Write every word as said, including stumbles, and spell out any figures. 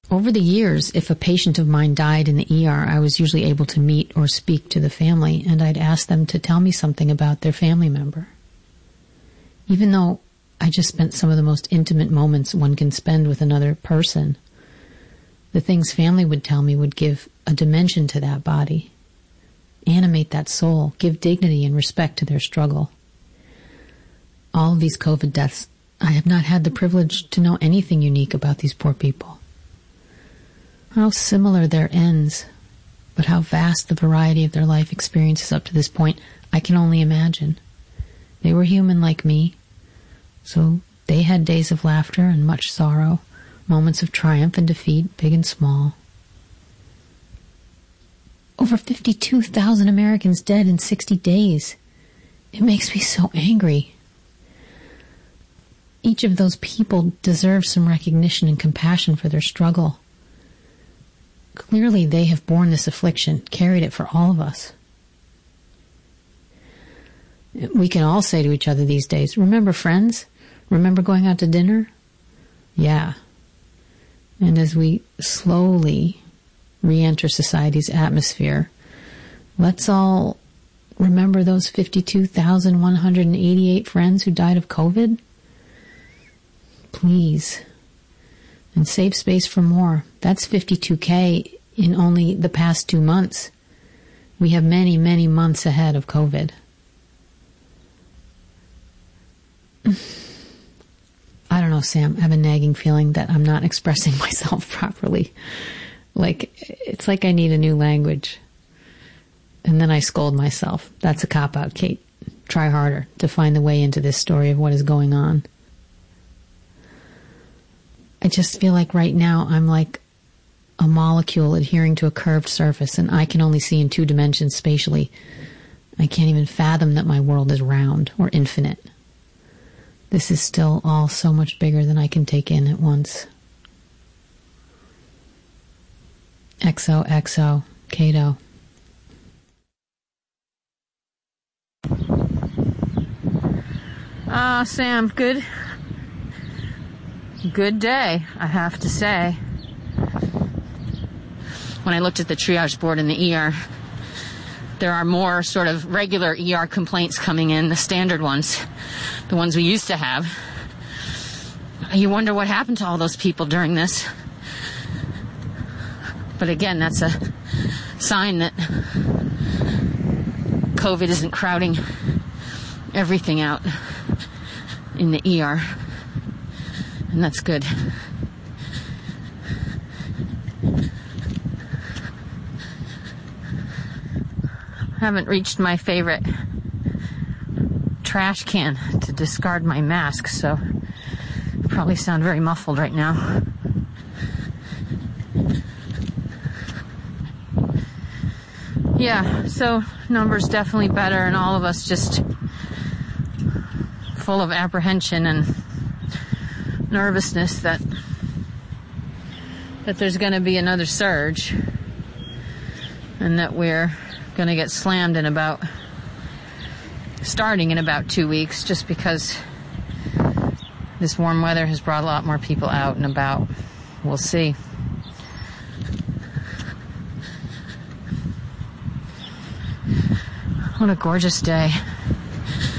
Over the years, if a patient of mine died in the E R, I was usually able to meet or speak to the family, and I'd ask them to tell me something about their family member. Even though I just spent some of the most intimate moments one can spend with another person, the things family would tell me would give a dimension to that body, animate that soul, give dignity and respect to their struggle. All of these COVID deaths, I have not had the privilege to know anything unique about these poor people. How similar their ends, but how vast the variety of their life experiences up to this point, I can only imagine. They were human like me, so they had days of laughter and much sorrow, moments of triumph and defeat, big and small. Over fifty-two thousand Americans dead in sixty days. It makes me so angry. Each of those people deserves some recognition and compassion for their struggle. Clearly, they have borne this affliction, carried it for all of us. We can all say to each other these days, remember friends? Remember going out to dinner? Yeah. And as we slowly re-enter society's atmosphere, let's all remember those fifty-two thousand one hundred eighty-eight friends who died of COVID. Please. And save space for more. That's fifty-two K in only the past two months. We have many, many months ahead of COVID. I don't know, Sam. I have a nagging feeling that I'm not expressing myself properly. Like, it's like I need a new language. And then I scold myself. That's a cop-out, Kate. Try harder to find the way into this story of what is going on. I just feel like right now I'm like a molecule adhering to a curved surface, and I can only see in two dimensions spatially. I can't even fathom that my world is round or infinite. This is still all so much bigger than I can take in at once. X O X O, Cato. Ah, uh, Sam, good. Good day, I have to say. When I looked at the triage board in the E R, there are more sort of regular E R complaints coming in, the standard ones, the ones we used to have. You wonder what happened to all those people during this. But again, that's a sign that COVID isn't crowding everything out in the E R. And that's good. I haven't reached my favorite trash can to discard my mask, so I probably sound very muffled right now. Yeah, so numbers definitely better, and all of us just full of apprehension and nervousness that that there's going to be another surge, and that we're going to get slammed in about, starting in about two weeks, just because this warm weather has brought a lot more people out and about. We'll see. What a gorgeous day.